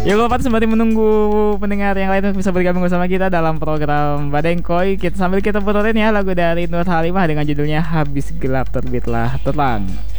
Ya lupa sembari menunggu pendengar yang lain bisa bergabung bersama kita dalam program Badengkoy. Sambil kita puterin ya lagu dari Nur Halimah dengan judulnya Habis Gelap Terbitlah Terang.